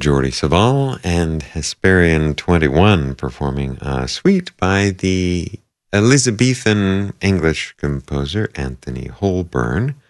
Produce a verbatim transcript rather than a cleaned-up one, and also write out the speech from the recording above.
Jordi Savall and Hesperian twenty-one performing a suite by the Elizabethan English composer Anthony Holborn.